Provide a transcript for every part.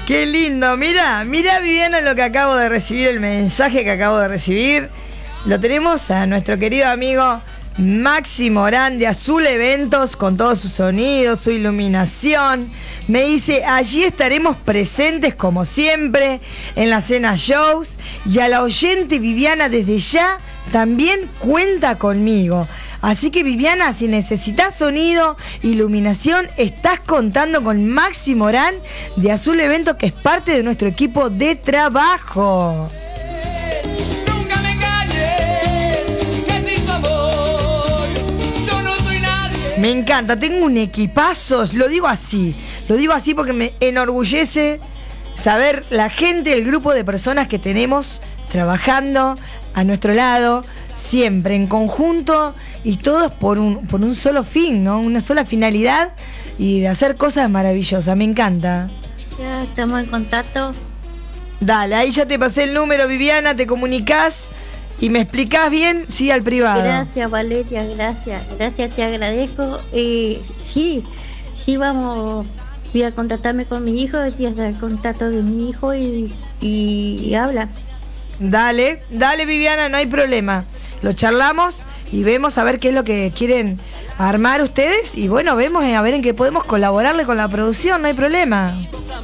Qué lindo, mira Viviana lo que acabo de recibir, el mensaje que acabo de recibir. Lo tenemos a nuestro querido amigo Maxi Morán de Azul Eventos con todo su sonido, su iluminación. Me dice, allí estaremos presentes como siempre en la cena shows. Y a la oyente Viviana desde ya también cuenta conmigo. Así que Viviana, si necesitas sonido, iluminación, estás contando con Maxi Morán de Azul Eventos, que es parte de nuestro equipo de trabajo. Nunca me engañes, que sin tu amor yo no soy nadie. Me encanta, tengo un equipazo, lo digo así porque me enorgullece saber la gente, el grupo de personas que tenemos trabajando a nuestro lado, siempre en conjunto y todos por un solo fin, ¿no? Una sola finalidad y de hacer cosas maravillosas. Me encanta. Ya estamos en contacto. Dale, ahí ya te pasé el número, Viviana, te comunicás y me explicás bien, sí, al privado. Gracias, Valeria, gracias, te agradezco. Sí, voy a contactarme con mi hijo, voy a dar el contacto de mi hijo y habla. Dale, Viviana, no hay problema. Lo charlamos y vemos a ver qué es lo que quieren armar ustedes. Y bueno, vemos a ver en qué podemos colaborarle con la producción, no hay problema.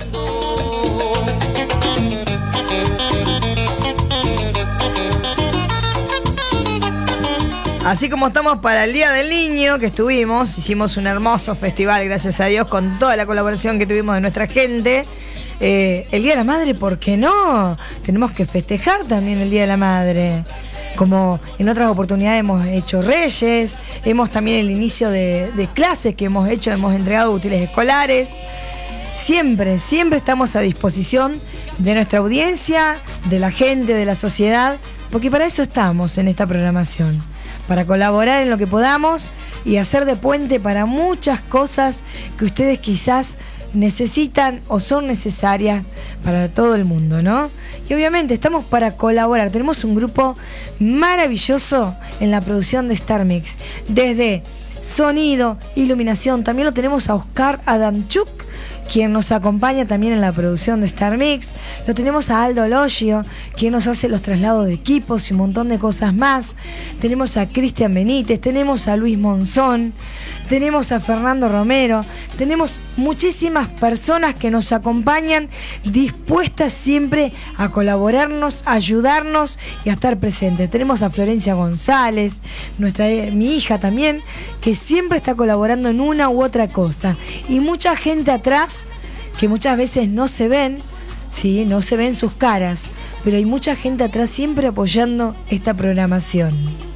Así como estamos para el Día del Niño, que hicimos un hermoso festival, gracias a Dios, con toda la colaboración que tuvimos de nuestra gente. El Día de la Madre, ¿por qué no? Tenemos que festejar también el Día de la Madre. Como en otras oportunidades hemos hecho Reyes, hemos también el inicio de clases que hemos entregado útiles escolares. Siempre estamos a disposición de nuestra audiencia, de la gente, de la sociedad, porque para eso estamos en esta programación. Para colaborar en lo que podamos y hacer de puente para muchas cosas que ustedes quizás necesitan o son necesarias para todo el mundo, ¿no? Y obviamente estamos para colaborar. Tenemos un grupo maravilloso en la producción de Star Mix. Desde sonido, iluminación, también lo tenemos a Oscar Adamchuk, quien nos acompaña también en la producción de Star Mix. Lo tenemos a Aldo Logio, quien nos hace los traslados de equipos y un montón de cosas más. Tenemos a Cristian Benítez, tenemos a Luis Monzón, tenemos a Fernando Romero, tenemos muchísimas personas que nos acompañan, dispuestas siempre a colaborarnos, a ayudarnos y a estar presentes. Tenemos a Florencia González, mi hija también, que siempre está colaborando en una u otra cosa. Y mucha gente atrás que muchas veces no se ven, ¿sí? No se ven sus caras, pero hay mucha gente atrás siempre apoyando esta programación.